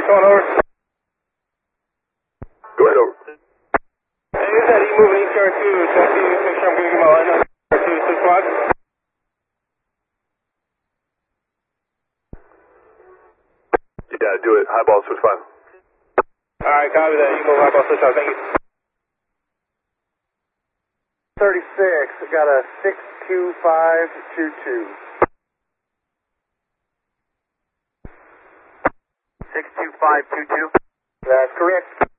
going over. Go ahead, over. Hey, is that E moving ECR2? Check to make sure I'm going to get my line up. ECR2, 6 o'clock. Yeah, do it. High ball, switch 5. Alright, copy that. You move high ball switch out. Thank you. 36, I got a 62522. 62522. That's correct.